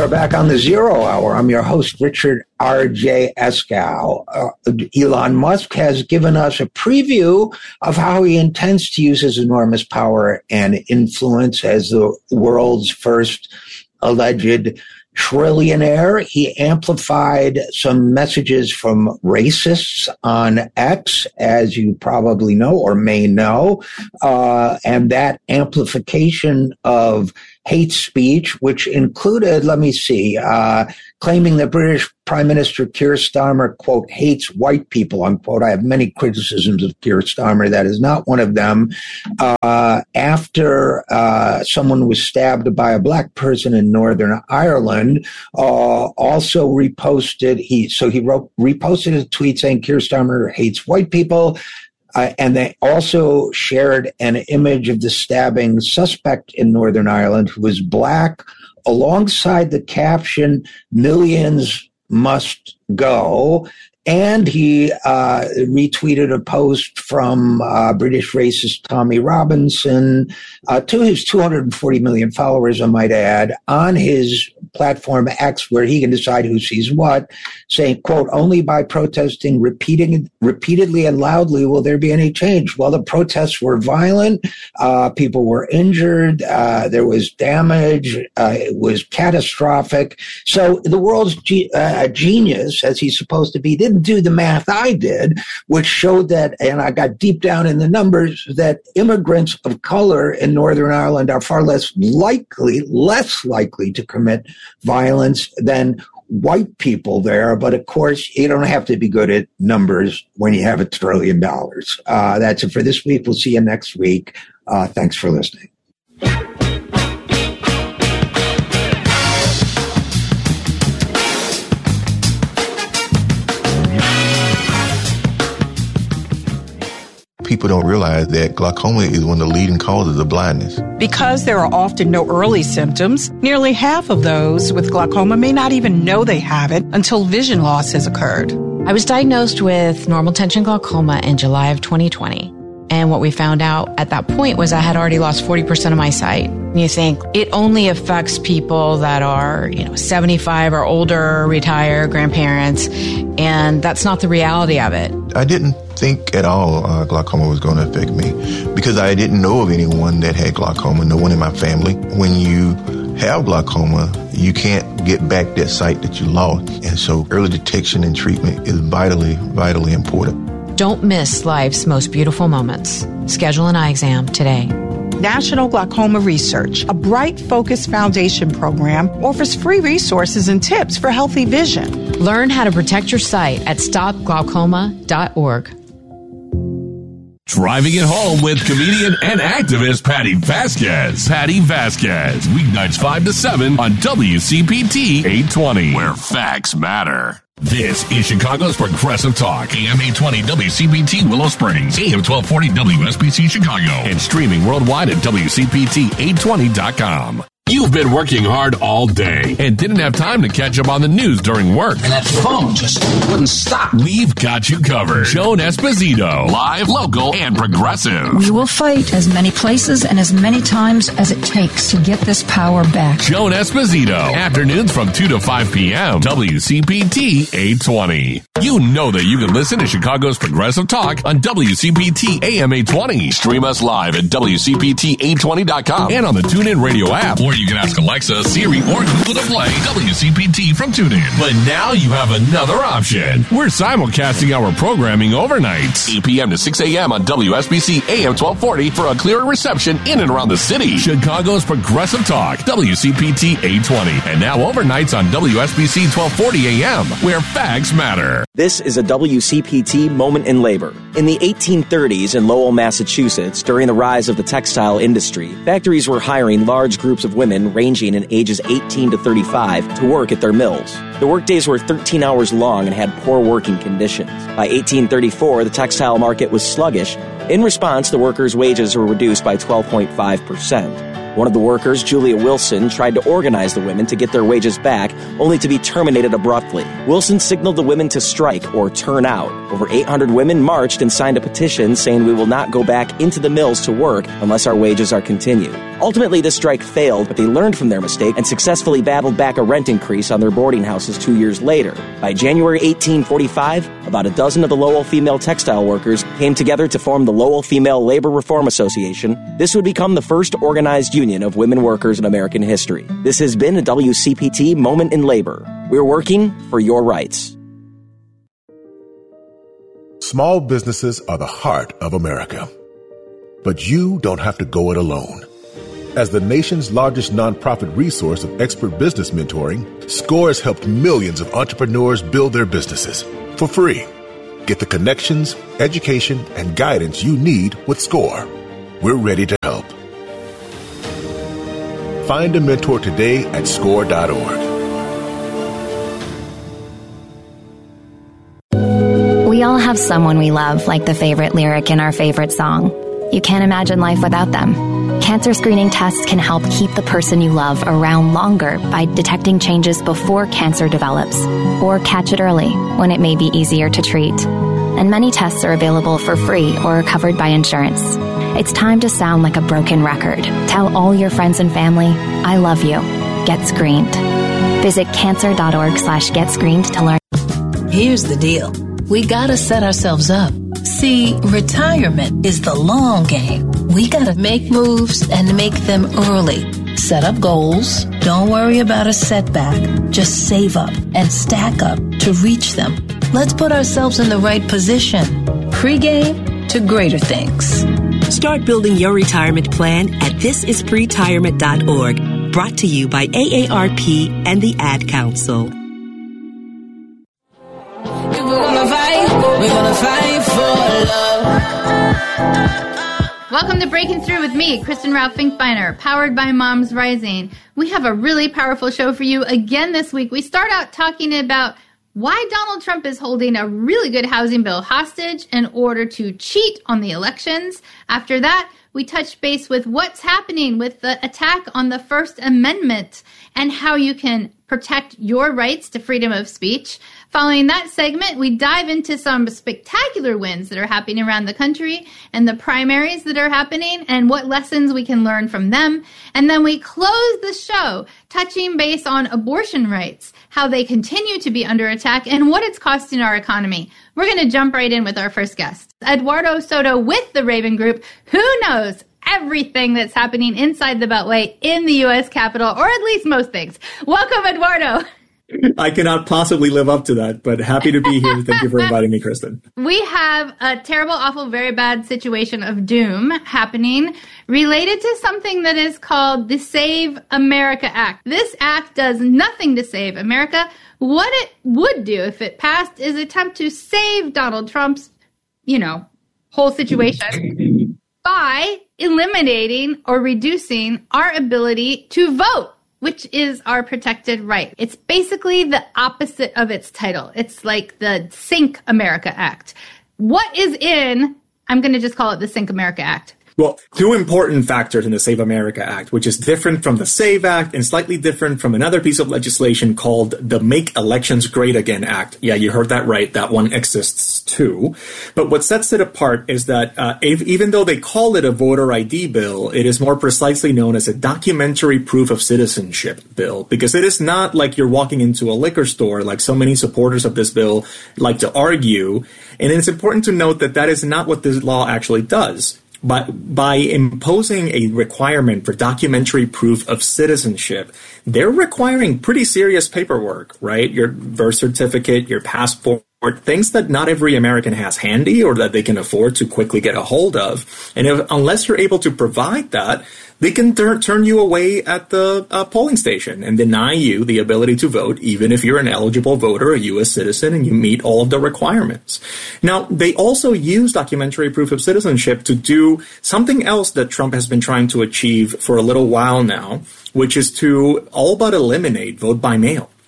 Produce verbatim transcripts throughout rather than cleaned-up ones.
are back on the Zero Hour. I'm your host, Richard R J Eskow. Uh, Elon Musk has given us a preview of how he intends to use his enormous power and influence as the world's first alleged trillionaire. He amplified some messages from racists on X, as you probably know or may know, uh, and that amplification of hate speech, which included, let me see, uh, claiming that British Prime Minister Keir Starmer, quote, hates white people, unquote. I have many criticisms of Keir Starmer. That is not one of them. Uh, after uh, someone was stabbed by a black person in Northern Ireland, uh, also reposted, he so he wrote reposted a tweet saying Keir Starmer hates white people. Uh, and they also shared an image of the stabbing suspect in Northern Ireland who was black, alongside the caption, "Millions must go." And he uh, retweeted a post from uh, British racist Tommy Robinson uh, to his two hundred forty million followers, I might add, on his platform X, where he can decide who sees what, saying, quote, "Only by protesting repeating, repeatedly and loudly will there be any change." Well, the protests were violent. Uh, people were injured. Uh, there was damage. Uh, it was catastrophic. So the world's ge- uh, genius, as he's supposed to be, didn't do the math I did, which showed that, and I got deep down in the numbers, that immigrants of color in Northern Ireland are far less likely, less likely to commit violence than white people there. But of course, you don't have to be good at numbers when you have a trillion dollars. Uh, that's it for this week. We'll see you next week. Uh, thanks for listening. People don't realize that glaucoma is one of the leading causes of blindness. Because there are often no early symptoms, nearly half of those with glaucoma may not even know they have it until vision loss has occurred. I was diagnosed with normal tension glaucoma in July of twenty twenty. And what we found out at that point was I had already lost forty percent of my sight. And you think it only affects people that are, you know, seventy-five or older, retired, grandparents. And that's not the reality of it. I didn't think at all uh, glaucoma was going to affect me because I didn't know of anyone that had glaucoma, no one in my family. When you have glaucoma, you can't get back that sight that you lost. And so early detection and treatment is vitally, vitally important. Don't miss life's most beautiful moments. Schedule an eye exam today. National Glaucoma Research, a Bright Focus Foundation program, offers free resources and tips for healthy vision. Learn how to protect your sight at stop glaucoma dot org. Driving it home with comedian and activist Patty Vasquez. Patty Vasquez, weeknights five to seven on W C P T eight twenty, where facts matter. This is Chicago's Progressive Talk, A M eight twenty W C P T Willow Springs, A M twelve forty W S B C Chicago, and streaming worldwide at W C P T eight twenty dot com. You've been working hard all day and didn't have time to catch up on the news during work. And that phone just wouldn't stop. We've got you covered. Joan Esposito, live, local, and progressive. We will fight as many places and as many times as it takes to get this power back. Joan Esposito, afternoons from two to five p.m. W C P T eight twenty. You know that you can listen to Chicago's Progressive Talk on W C P T A M eight twenty. Stream us live at W C P T eight twenty dot com and on the TuneIn Radio app. Or you can ask Alexa, Siri, or Google to play W C P T from TuneIn. But now you have another option. We're simulcasting our programming overnight, eight p.m. to six a.m. on W S B C A M twelve forty for a clearer reception in and around the city. Chicago's Progressive Talk, W C P T eight twenty. And now overnights on W S B C twelve forty a.m., where facts matter. This is a W C P T moment in labor. In the eighteen thirties in Lowell, Massachusetts, during the rise of the textile industry, factories were hiring large groups of women ranging in ages eighteen to thirty-five to work at their mills. The workdays were thirteen hours long and had poor working conditions. By eighteen thirty-four, the textile market was sluggish. In response, the workers' wages were reduced by twelve point five percent. One of the workers, Julia Wilson, tried to organize the women to get their wages back, only to be terminated abruptly. Wilson signaled the women to strike or turn out. Over eight hundred women marched and signed a petition saying we will not go back into the mills to work unless our wages are continued. Ultimately, the strike failed, but they learned from their mistake and successfully battled back a rent increase on their boarding houses two years later. By January eighteen forty-five, about a dozen of the Lowell female textile workers came together to form the Lowell Female Labor Reform Association. This would become the first organized union of women workers in American history. This has been a W C P T Moment in Labor. We're working for your rights. Small businesses are the heart of America. But you don't have to go it alone. As the nation's largest nonprofit resource of expert business mentoring, SCORE has helped millions of entrepreneurs build their businesses for free. Get the connections, education, and guidance you need with SCORE. We're ready to help. Find a mentor today at score dot org. We all have someone we love, like the favorite lyric in our favorite song. You can't imagine life without them. Cancer screening tests can help keep the person you love around longer by detecting changes before cancer develops, or catch it early when it may be easier to treat. And many tests are available for free or are covered by insurance. It's time to sound like a broken record. Tell all your friends and family, I love you. Get screened. Visit cancer.org slash get screened to learn. Here's the deal. We gotta set ourselves up. See, retirement is the long game. We gotta make moves and make them early. Set up goals. Don't worry about a setback. Just save up and stack up to reach them. Let's put ourselves in the right position. Pre-game to greater things. Start building your retirement plan at this is pretirement dot org. Brought to you by A A R P and the Ad Council. We're gonna fight for love. Welcome to Breaking Through with me, Kristen Ralph Finkbeiner, powered by Moms Rising. We have a really powerful show for you again this week. We start out talking about why Donald Trump is holding a really good housing bill hostage in order to cheat on the elections. After that, we touch base with what's happening with the attack on the First Amendment and how you can protect your rights to freedom of speech. Following that segment, we dive into some spectacular wins that are happening around the country and the primaries that are happening and what lessons we can learn from them. And then we close the show touching base on abortion rights, how they continue to be under attack, and what it's costing our economy. We're going to jump right in with our first guest, Eduardo Soto with the Raven Group, who knows everything that's happening inside the Beltway in the U S Capitol, or at least most things. Welcome, Eduardo. I cannot possibly live up to that, but happy to be here. Thank you for inviting me, Kristen. We have a terrible, awful, very bad situation of doom happening related to something that is called the Save America Act. This act does nothing to save America. What it would do if it passed is attempt to save Donald Trump's, you know, whole situation by eliminating or reducing our ability to vote, which is our protected right. It's basically the opposite of its title. It's like the Sink America Act. What is in, I'm going to just call it the Sink America Act. Well, two important factors in the Save America Act, which is different from the SAVE Act and slightly different from another piece of legislation called the Make Elections Great Again Act. Yeah, you heard that right. That one exists too. But what sets it apart is that uh, if, even though they call it a voter I D bill, it is more precisely known as a documentary proof of citizenship bill, because it is not like you're walking into a liquor store like so many supporters of this bill like to argue. And it's important to note that that is not what this law actually does. But by imposing a requirement for documentary proof of citizenship, they're requiring pretty serious paperwork, right? Your birth certificate, your passport, things that not every American has handy or that they can afford to quickly get a hold of. And if, unless you're able to provide that, they can tur- turn you away at the uh, polling station and deny you the ability to vote, even if you're an eligible voter, a U S citizen, and you meet all of the requirements. Now, they also use documentary proof of citizenship to do something else that Trump has been trying to achieve for a little while now, which is to all but eliminate vote by mail.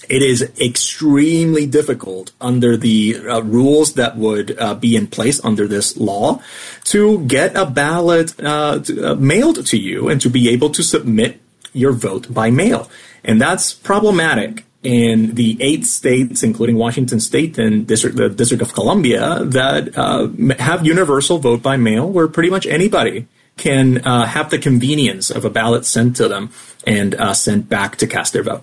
It is extremely difficult under the uh, rules that would uh, be in place under this law to get a ballot uh, to, uh, mailed to you and to be able to submit your vote by mail. And that's problematic in the eight states, including Washington State and District, the District of Columbia, that uh, have universal vote by mail, where pretty much anybody can uh, have the convenience of a ballot sent to them and uh, sent back to cast their vote.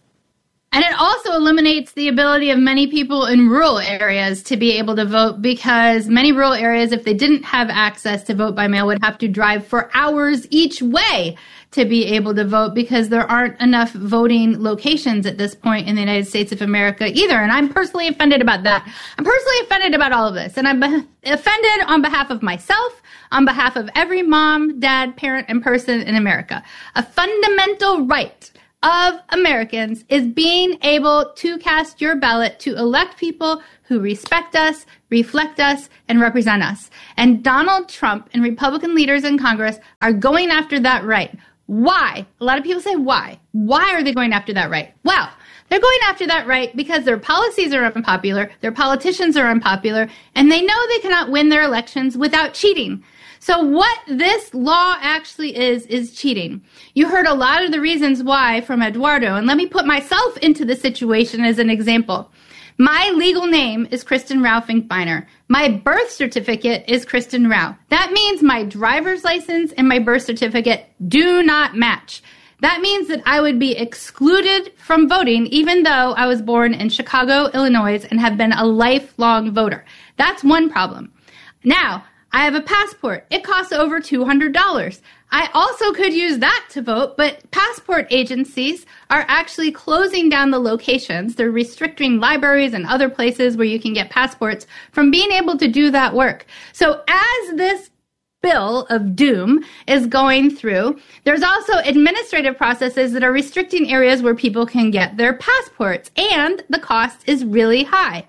And it also eliminates the ability of many people in rural areas to be able to vote, because many rural areas, if they didn't have access to vote by mail, would have to drive for hours each way to be able to vote, because there aren't enough voting locations at this point in the United States of America either. And I'm personally offended about that. I'm personally offended about all of this. And I'm be- offended on behalf of myself, on behalf of every mom, dad, parent, and person in America. A fundamental right of Americans is being able to cast your ballot to elect people who respect us, reflect us, and represent us. And Donald Trump and Republican leaders in Congress are going after that right. Why? A lot of people say, why? Why are they going after that right? Well, they're going after that right because their policies are unpopular, their politicians are unpopular, and they know they cannot win their elections without cheating. So what this law actually is, is cheating. You heard a lot of the reasons why from Eduardo, and let me put myself into the situation as an example. My legal name is Kristen Rao Finkbeiner. My birth certificate is Kristen Rao. That means my driver's license and my birth certificate do not match. That means that I would be excluded from voting even though I was born in Chicago, Illinois, and have been a lifelong voter. That's one problem. Now, I have a passport. It costs over two hundred dollars. I also could use that to vote, but passport agencies are actually closing down the locations. They're restricting libraries and other places where you can get passports from being able to do that work. So as this bill of doom is going through, there's also administrative processes that are restricting areas where people can get their passports, and the cost is really high.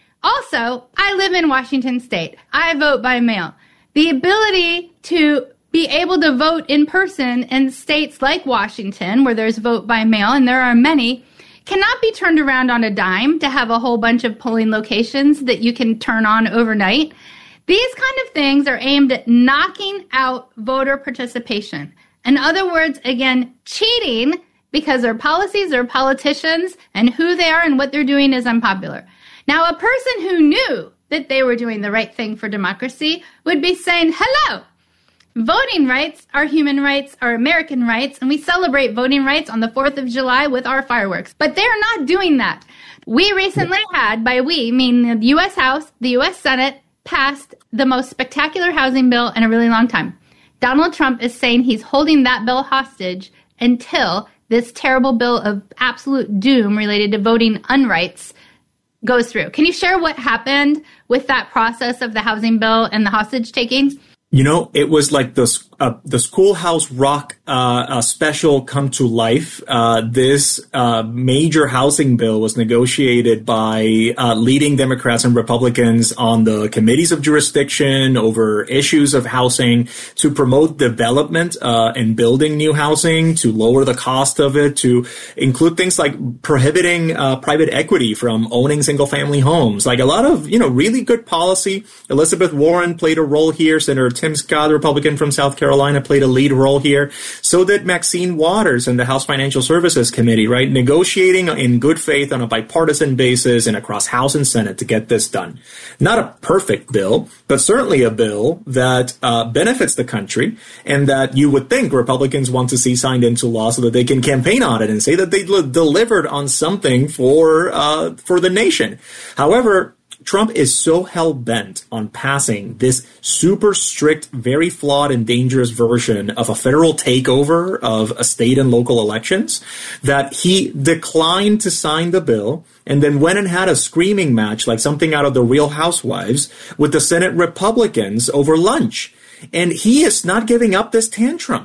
Also, I live in Washington State. I vote by mail. The ability to be able to vote in person in states like Washington, where there's vote by mail, and there are many, cannot be turned around on a dime to have a whole bunch of polling locations that you can turn on overnight. These kind of things are aimed at knocking out voter participation. In other words, again, cheating, because their policies, their politicians, and who they are and what they're doing is unpopular. Now, a person who knew that they were doing the right thing for democracy would be saying, hello, voting rights are human rights, are American rights, and we celebrate voting rights on the fourth of July with our fireworks. But they're not doing that. We recently had, by we, meaning the U S House, the U S Senate, passed the most spectacular housing bill in a really long time. Donald Trump is saying he's holding that bill hostage until this terrible bill of absolute doom related to voting unrights goes through. Can you share what happened with that process of the housing bill and the hostage taking? You know, it was like the uh, the Schoolhouse Rock uh, uh, special come to life. Uh, this uh, major housing bill was negotiated by uh, leading Democrats and Republicans on the committees of jurisdiction over issues of housing to promote development uh, and building new housing, to lower the cost of it, to include things like prohibiting uh, private equity from owning single-family homes. Like a lot of, you know, really good policy. Elizabeth Warren played a role here. Senator Tim Scott, the Republican from South Carolina, played a lead role here. So did Maxine Waters in the House Financial Services Committee, right? Negotiating in good faith on a bipartisan basis and across House and Senate to get this done. Not a perfect bill, but certainly a bill that uh, benefits the country and that you would think Republicans want to see signed into law so that they can campaign on it and say that they l- delivered on something for uh, for the nation. However, Trump is so hell-bent on passing this super strict, very flawed and dangerous version of a federal takeover of a state and local elections that he declined to sign the bill and then went and had a screaming match like something out of The Real Housewives with the Senate Republicans over lunch. And he is not giving up this tantrum.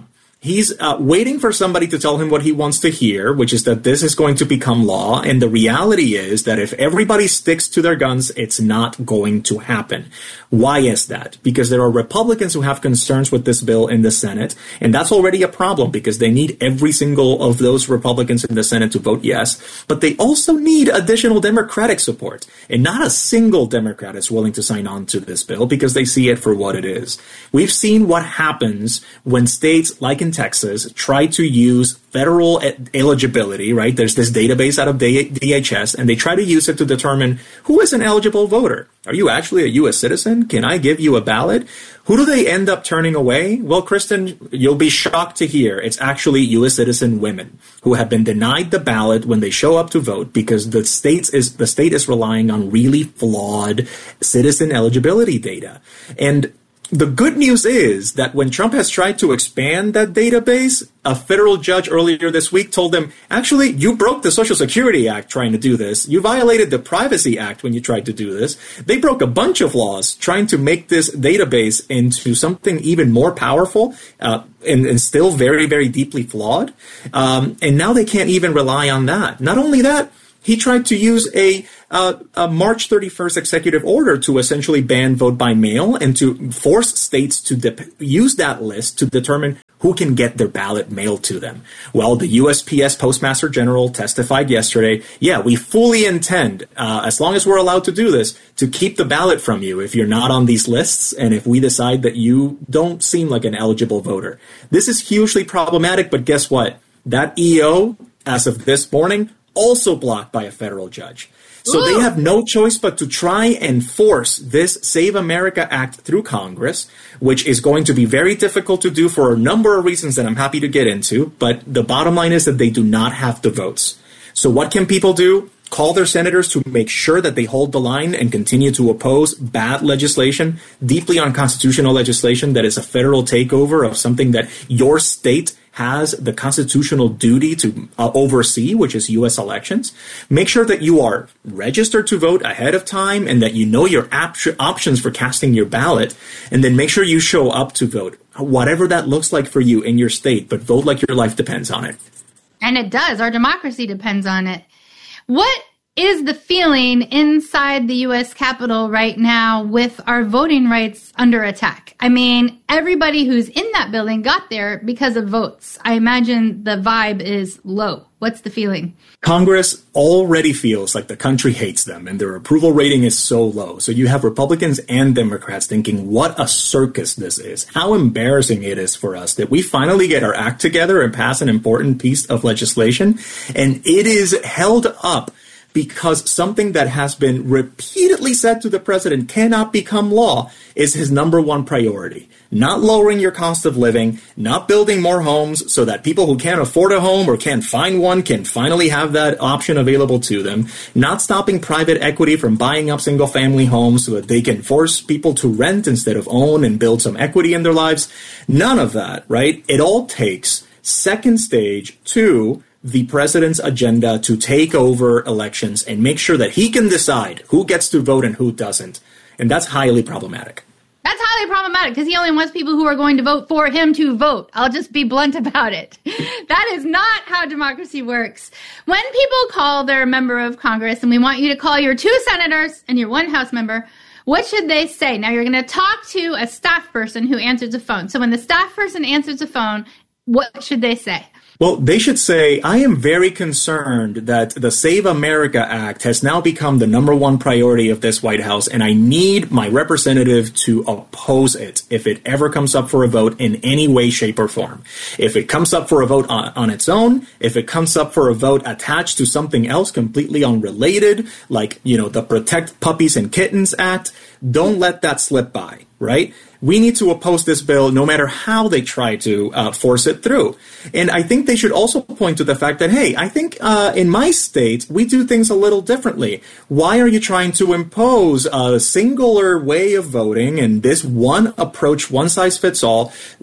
He's uh, waiting for somebody to tell him what he wants to hear, which is that this is going to become law. And the reality is that if everybody sticks to their guns, it's not going to happen. Why is that? Because there are Republicans who have concerns with this bill in the Senate. And that's already a problem because they need every single of those Republicans in the Senate to vote yes. But they also need additional Democratic support. And not a single Democrat is willing to sign on to this bill because they see it for what it is. We've seen what happens when states like in Texas try to use federal eligibility, right? There's this database out of D H S, and they try to use it to determine who is an eligible voter. Are you actually a U S citizen? Can I give you a ballot? Who do they end up turning away? Well, Kristen, you'll be shocked to hear it's actually U S citizen women who have been denied the ballot when they show up to vote because the states is the state is relying on really flawed citizen eligibility data. And the good news is that when Trump has tried to expand that database, a federal judge earlier this week told them, actually, you broke the Social Security Act trying to do this. You violated the Privacy Act when you tried to do this. They broke a bunch of laws trying to make this database into something even more powerful uh, and, and still very, very deeply flawed. Um, and now they can't even rely on that. Not only that, he tried to use a, uh, a March thirty-first executive order to essentially ban vote by mail and to force states to de- use that list to determine who can get their ballot mailed to them. Well, the U S P S Postmaster General testified yesterday, yeah, we fully intend, uh, as long as we're allowed to do this, to keep the ballot from you if you're not on these lists and if we decide that you don't seem like an eligible voter. This is hugely problematic, but guess what? That E O, as of this morning, also blocked by a federal judge. So Ooh. They have no choice but to try and force this Save America Act through Congress, which is going to be very difficult to do for a number of reasons that I'm happy to get into. But the bottom line is that they do not have the votes. So what can people do? Call their senators to make sure that they hold the line and continue to oppose bad legislation, deeply unconstitutional legislation that is a federal takeover of something that your state has the constitutional duty to uh, oversee, which is U S elections. Make sure that you are registered to vote ahead of time and that you know your op- options for casting your ballot. And then make sure you show up to vote, whatever that looks like for you in your state, but vote like your life depends on it. And it does. Our democracy depends on it. What is the feeling inside the U S Capitol right now with our voting rights under attack? I mean, everybody who's in that building got there because of votes. I imagine the vibe is low. What's the feeling? Congress already feels like the country hates them and their approval rating is so low. So you have Republicans and Democrats thinking, what a circus this is. How embarrassing it is for us that we finally get our act together and pass an important piece of legislation. And it is held up because something that has been repeatedly said to the president cannot become law is his number one priority. Not lowering your cost of living, not building more homes so that people who can't afford a home or can't find one can finally have that option available to them, not stopping private equity from buying up single-family homes so that they can force people to rent instead of own and build some equity in their lives. None of that, right? It all takes second stage to the president's agenda to take over elections and make sure that he can decide who gets to vote and who doesn't. And that's highly problematic. That's highly problematic because he only wants people who are going to vote for him to vote. I'll just be blunt about it. That is not how democracy works. When people call their member of Congress, and we want you to call your two senators and your one House member, what should they say? Now, you're going to talk to a staff person who answers the phone. So when the staff person answers the phone, what should they say? Well, they should say, I am very concerned that the Save America Act has now become the number one priority of this White House, and I need my representative to oppose it if it ever comes up for a vote in any way, shape, or form. If it comes up for a vote on, on its own, if it comes up for a vote attached to something else completely unrelated, like, you know, the Protect Puppies and Kittens Act, don't let that slip by, right? We need to oppose this bill no matter how they try to uh, force it through. And I think they should also point to the fact that, hey, I think uh, in my state, we do things a little differently. Why are you trying to impose a singular way of voting and this one approach, one size fits all, when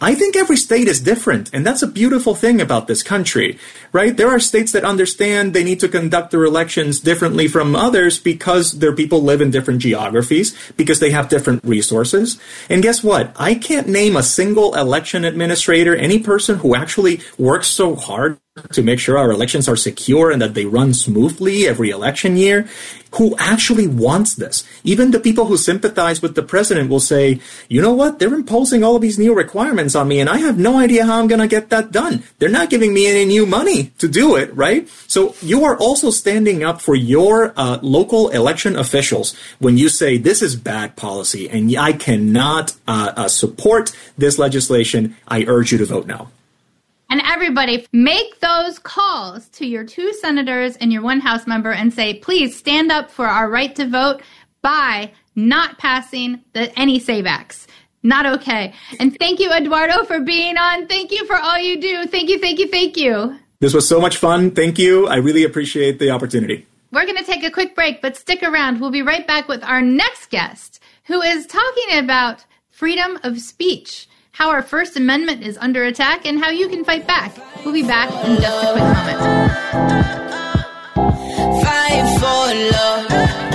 I think every state is different, and that's a beautiful thing about this country, right? There are states that understand they need to conduct their elections differently from others because their people live in different geographies, because they have different resources. And guess what? I can't name a single election administrator, any person who actually works so hard to make sure our elections are secure and that they run smoothly every election year, who actually wants this. Even the people who sympathize with the president will say, you know what, they're imposing all of these new requirements on me and I have no idea how I'm going to get that done. They're not giving me any new money to do it, right? So you are also standing up for your uh, local election officials when you say this is bad policy and I cannot uh, uh, support this legislation. I urge you to vote no. And everybody, make those calls to your two senators and your one House member and say, please stand up for our right to vote by not passing the any SAVE Acts. Not okay. And thank you, Eduardo, for being on. Thank you for all you do. Thank you, thank you, thank you. This was so much fun. Thank you. I really appreciate the opportunity. We're going to take a quick break, but stick around. We'll be right back with our next guest, who is talking about freedom of speech, how our First Amendment is under attack, and how you can fight back. We'll be back in just a quick moment. Fight for love.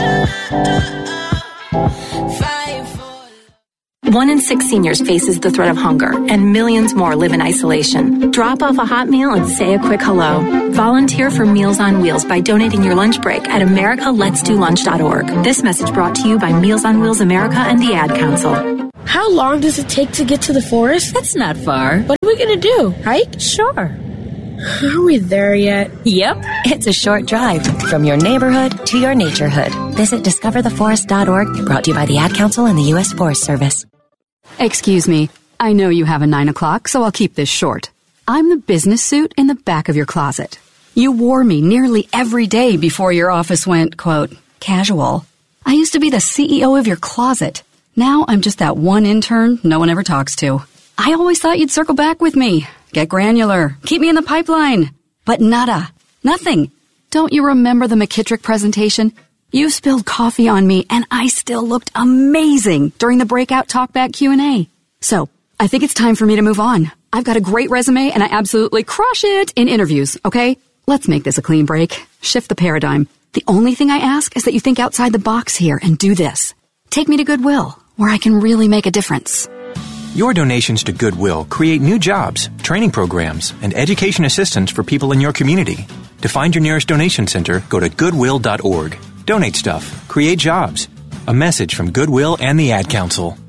Fight for love. One in six seniors faces the threat of hunger, and millions more live in isolation. Drop off a hot meal and say a quick hello. Volunteer for Meals on Wheels by donating your lunch break at america lets do lunch dot org. This message brought to you by Meals on Wheels America and the Ad Council. How long does it take to get to the forest? That's not far. What are we going to do? Hike? Sure. Are we there yet? Yep. It's a short drive from your neighborhood to your naturehood. Visit discover the forest dot org, brought to you by the Ad Council and the U S Forest Service. Excuse me. I know you have a nine o'clock, so I'll keep this short. I'm the business suit in the back of your closet. You wore me nearly every day before your office went, quote, casual. I used to be the C E O of your closet. Now I'm just that one intern no one ever talks to. I always thought you'd circle back with me, get granular, keep me in the pipeline. But nada. Nothing. Don't you remember the McKittrick presentation? You spilled coffee on me and I still looked amazing during the breakout talkback Q and A. So, I think it's time for me to move on. I've got a great resume and I absolutely crush it in interviews, okay? Let's make this a clean break. Shift the paradigm. The only thing I ask is that you think outside the box here and do this. Take me to Goodwill, where I can really make a difference. Your donations to Goodwill create new jobs, training programs, and education assistance for people in your community. To find your nearest donation center, go to goodwill dot org. Donate stuff. Create jobs. A message from Goodwill and the Ad Council.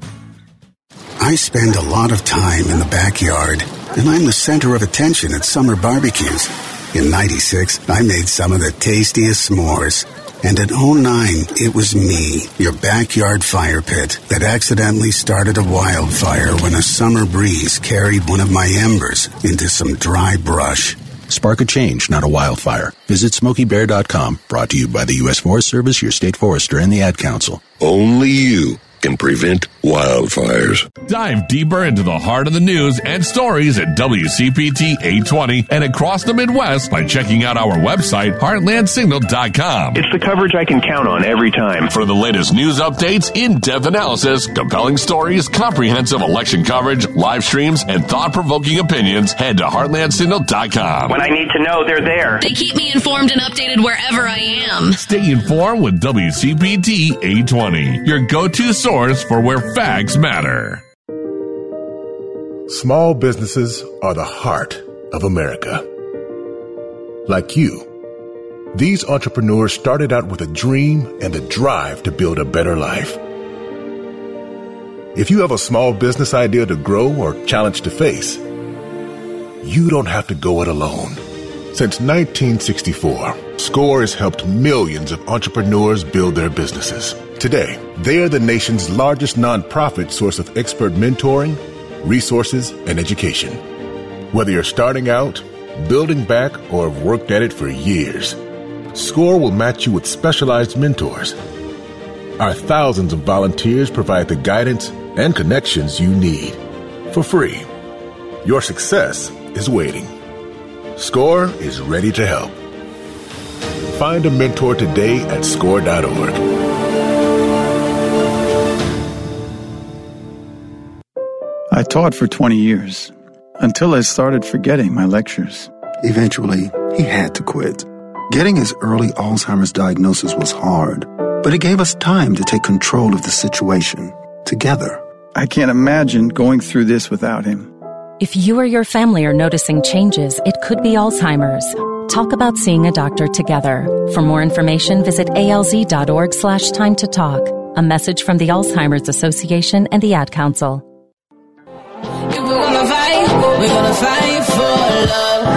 I spend a lot of time in the backyard, and I'm the center of attention at summer barbecues. In ninety-six, I made some of the tastiest s'mores. And in oh nine, it was me, your backyard fire pit, that accidentally started a wildfire when a summer breeze carried one of my embers into some dry brush. Spark a change, not a wildfire. Visit smoky bear dot com, brought to you by the U S Forest Service, your state forester, and the Ad Council. Only you can prevent wildfires. Dive deeper into the heart of the news and stories at W C P T eight twenty and across the Midwest by checking out our website, heartland signal dot com. It's the coverage I can count on every time. For the latest news updates, in-depth analysis, compelling stories, comprehensive election coverage, live streams, and thought-provoking opinions, head to heartland signal dot com. When I need to know, they're there. They keep me informed and updated wherever I am. Stay informed with W C P T eight twenty, your go-to source for where facts matter. Small businesses are the heart of America. Like you, these entrepreneurs started out with a dream and the drive to build a better life. If you have a small business idea to grow or challenge to face, you don't have to go it alone. Since nineteen sixty-four, SCORE has helped millions of entrepreneurs build their businesses. Today, they are the nation's largest nonprofit source of expert mentoring, resources, and education. Whether you're starting out, building back, or have worked at it for years, SCORE will match you with specialized mentors. Our thousands of volunteers provide the guidance and connections you need for free. Your success is waiting. SCORE is ready to help. Find a mentor today at score dot org. I taught for twenty years, until I started forgetting my lectures. Eventually, he had to quit. Getting his early Alzheimer's diagnosis was hard, but it gave us time to take control of the situation together. I can't imagine going through this without him. If you or your family are noticing changes, it could be Alzheimer's. Talk about seeing a doctor together. For more information, visit alz.org slash time to talk. A message from the Alzheimer's Association and the Ad Council. If we're gonna fight, we're gonna fight for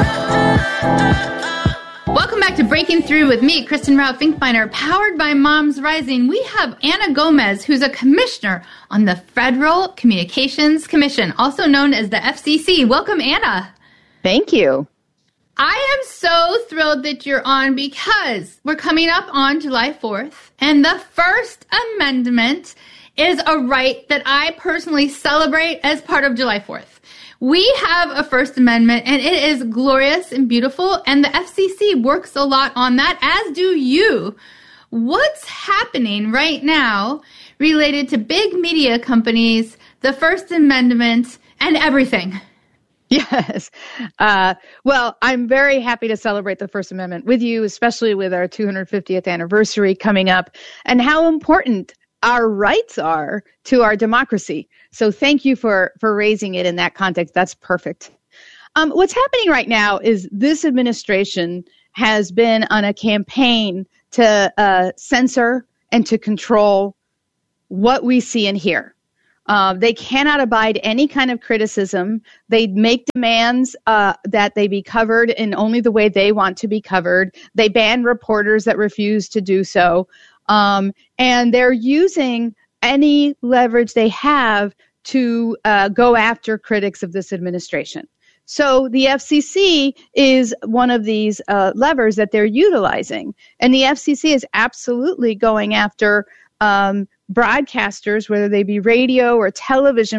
love. Welcome back to Breaking Through with me, Kristen Rao Finkbeiner, powered by Moms Rising. We have Anna Gomez, who's a commissioner on the Federal Communications Commission, also known as the F C C. Welcome, Anna. Thank you. I am so thrilled that you're on because we're coming up on July fourth, and the First Amendment is a right that I personally celebrate as part of July fourth. We have a First Amendment, and it is glorious and beautiful, and the F C C works a lot on that, as do you. What's happening right now related to big media companies, the First Amendment, and everything? Yes. Uh, well, I'm very happy to celebrate the First Amendment with you, especially with our two hundred fiftieth anniversary coming up, and how important our rights are to our democracy. So thank you for, for raising it in that context. That's perfect. Um, what's happening right now is this administration has been on a campaign to uh, censor and to control what we see and hear. Uh, they cannot abide any kind of criticism. They make demands uh, that they be covered in only the way they want to be covered. They ban reporters that refuse to do so. Um, and they're using any leverage they have to uh, go after critics of this administration. So the F C C is one of these uh, levers that they're utilizing. And the F C C is absolutely going after um, broadcasters, whether they be radio or television